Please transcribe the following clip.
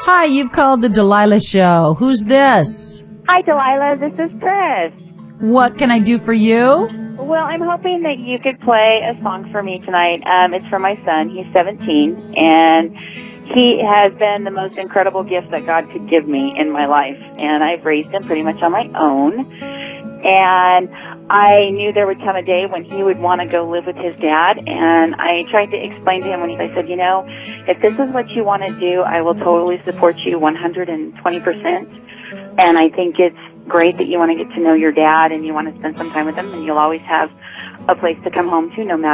Hi, you've called the Delilah Show. Who's this? Hi, Delilah. This is Chris. What can I do for you? Well, I'm hoping that you could play a song for me tonight. It's for my son. He's 17, and he has been the most incredible gift that God could give me in my life. And I've raised him pretty much on my own. And I knew there would come a day when he would want to go live with his dad. And I tried to explain to him when I said, you know, if this is what you want to do, I will totally support you 120%. And I think it's great that you want to get to know your dad and you want to spend some time with him, and you'll always have a place to come home to no matter